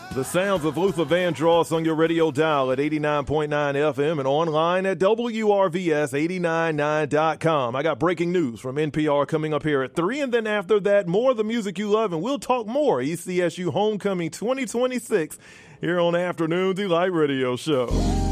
The sounds of Luther Vandross on your radio dial at 89.9 FM and online at WRVS899.com. I got breaking news from NPR coming up here at 3, and then after that, more of the music you love, and we'll talk more ECSU Homecoming 2026 here on Afternoon Delight Radio Show.